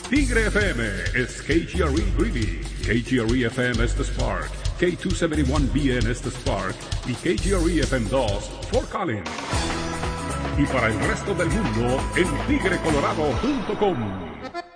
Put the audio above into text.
Tigre FM is KGRE Greeley, KGRE FM es The Spark, K271BN es The Spark y KGRE FM2 Fort Collins. Y para el resto del mundo en tigrecolorado.com.